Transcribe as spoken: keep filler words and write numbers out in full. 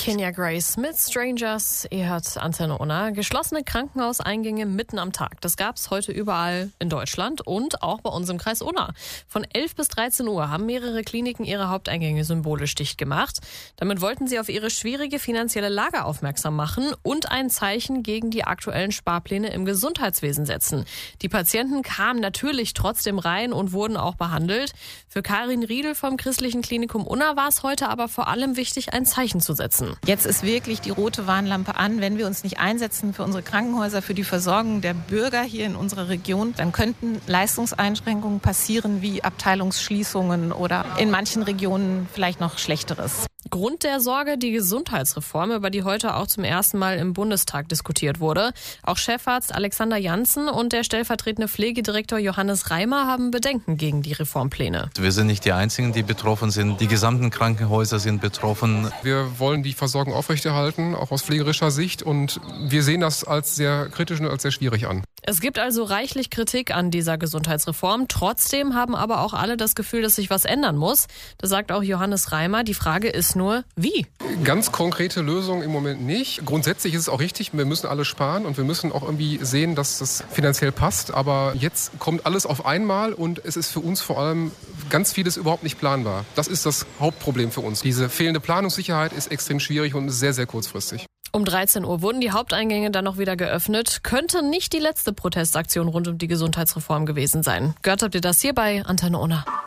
Kenya Grace mit Strangers. Ihr hört Antenne Unna. Geschlossene Krankenhauseingänge mitten am Tag. Das gab es heute überall in Deutschland und auch bei uns im Kreis Unna. Von elf bis dreizehn Uhr haben mehrere Kliniken ihre Haupteingänge symbolisch dicht gemacht. Damit wollten sie auf ihre schwierige finanzielle Lage aufmerksam machen und ein Zeichen gegen die aktuellen Sparpläne im Gesundheitswesen setzen. Die Patienten kamen natürlich trotzdem rein und wurden auch behandelt. Für Karin Riedel vom Christlichen Klinikum Unna war es heute aber vor allem wichtig, ein Zeichen zu setzen. Jetzt ist wirklich die rote Warnlampe an. Wenn wir uns nicht einsetzen für unsere Krankenhäuser, für die Versorgung der Bürger hier in unserer Region, dann könnten Leistungseinschränkungen passieren wie Abteilungsschließungen oder in manchen Regionen vielleicht noch Schlechteres. Grund der Sorge die Gesundheitsreform, über die heute auch zum ersten Mal im Bundestag diskutiert wurde. Auch Chefarzt Alexander Janssen und der stellvertretende Pflegedirektor Johannes Reimer haben Bedenken gegen die Reformpläne. Wir sind nicht die Einzigen, die betroffen sind. Die gesamten Krankenhäuser sind betroffen. Wir wollen die Versorgung aufrechterhalten, auch aus pflegerischer Sicht. Und wir sehen das als sehr kritisch und als sehr schwierig an. Es gibt also reichlich Kritik an dieser Gesundheitsreform. Trotzdem haben aber auch alle das Gefühl, dass sich was ändern muss. Das sagt auch Johannes Reimer. Die Frage ist nur, wie? Ganz konkrete Lösungen im Moment nicht. Grundsätzlich ist es auch richtig, wir müssen alle sparen und wir müssen auch irgendwie sehen, dass das finanziell passt. Aber jetzt kommt alles auf einmal und es ist für uns vor allem ganz vieles überhaupt nicht planbar. Das ist das Hauptproblem für uns. Diese fehlende Planungssicherheit ist extrem schwierig und sehr, sehr kurzfristig. Um dreizehn Uhr wurden die Haupteingänge dann noch wieder geöffnet. Könnte nicht die letzte Protestaktion rund um die Gesundheitsreform gewesen sein. Gehört habt ihr das hier bei Antenne Unna.